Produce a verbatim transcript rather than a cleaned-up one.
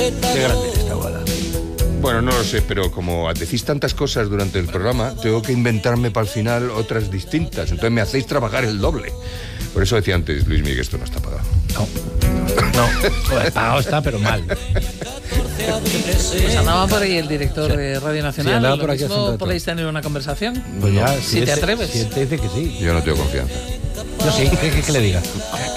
Qué grande es esta boda. Bueno, no lo sé, pero como decís tantas cosas durante el programa, tengo que inventarme para el final otras distintas. Entonces me hacéis trabajar el doble. Por eso decía antes, Luis Miguel, esto no está pagado. No, no, pues pagado está, pero mal. Pues andaba por ahí el director sí. de Radio Nacional. Sí, andaba por aquí ¿No podéis tener una conversación? Pues ya, si si te ese, atreves. Si él te dice que sí. Yo no tengo confianza. Yo sí, ¿qué, qué, qué le diga?